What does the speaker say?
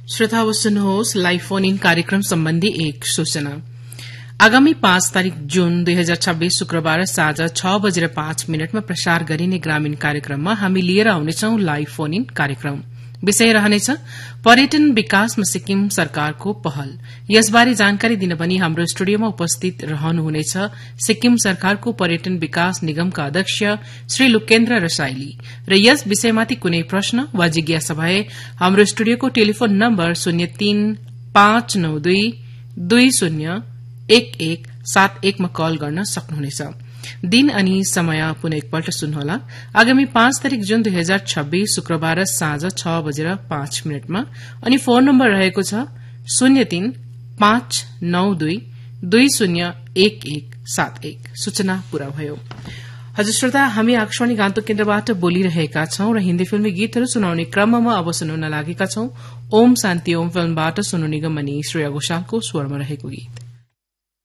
श्रोताओं सुन्नुहोस् live phone in कार्यक्रम सम्बन्धी एक सूचना। आगामी 5 तारिक जून 2026 शुक्रबार साँझ 6:05 प्रसार गरिने ग्रामीण कार्यक्रममा हामी लिएर आउनेछौं लाइभ फोन इन कार्यक्रम। विषय रहनेछ पर्यटन विकासमा सिक्किम सरकारको पहल। यसबारे जानकारी दिन पनि हाम्रो स्टुडियोमा उपस्थित रहनुहुनेछ सिक्किम सरकारको पर्यटन विकास निगमका अध्यक्ष श्री लुकेन्द्र रसाइली। र यस विषयमाथि कुनै प्रश्न वा जिज्ञासा भए हाम्रो स्टुडियोको टेलिफोन नम्बर 03-592-201171 मा कल गर्न सक्नुहुनेछ। दिन अनि समय पुनः एकपल्ट सुन्नुहोला। आगामी 5 तारिक जून 2026 शुक्रबार साँझ 6:05 अनि फोन नम्बर रहेको छ 03-592-201171। सूचना पूरा भयो। हजुर श्रोता, हामी आकाशवाणी गान्तोक केन्द्रबाट बोलिरहेका छौं र हिन्दी फिल्मी गीतहरू सुनाउने क्रममा अब सुनाउन लागेका छौं ओम शान्ति ओम फिल्मबाट सोनू निगम अनि श्रेया घोषालको स्वरमा रहेको गीत।